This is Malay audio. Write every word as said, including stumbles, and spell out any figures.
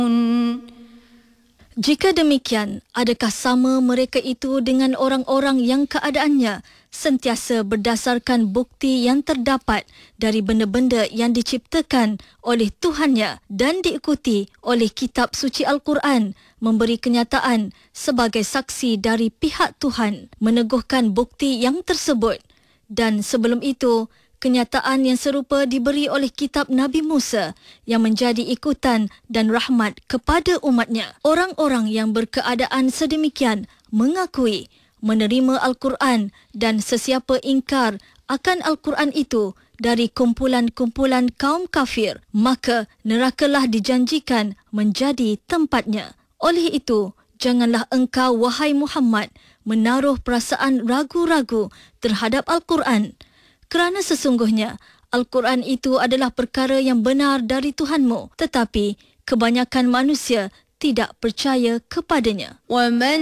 Jika demikian, adakah sama mereka itu dengan orang-orang yang keadaannya sentiasa berdasarkan bukti yang terdapat dari benda-benda yang diciptakan oleh Tuhannya dan diikuti oleh kitab suci Al-Quran, memberi kenyataan sebagai saksi dari pihak Tuhan, meneguhkan bukti yang tersebut. Dan sebelum itu, kenyataan yang serupa diberi oleh kitab Nabi Musa yang menjadi ikutan dan rahmat kepada umatnya. Orang-orang yang berkeadaan sedemikian mengakui menerima Al-Quran dan sesiapa ingkar akan Al-Quran itu dari kumpulan-kumpulan kaum kafir, maka nerakalah dijanjikan menjadi tempatnya. Oleh itu, janganlah engkau, wahai Muhammad, menaruh perasaan ragu-ragu terhadap Al-Quran, kerana sesungguhnya Al-Quran itu adalah perkara yang benar dari Tuhanmu, tetapi kebanyakan manusia tidak percaya kepadanya.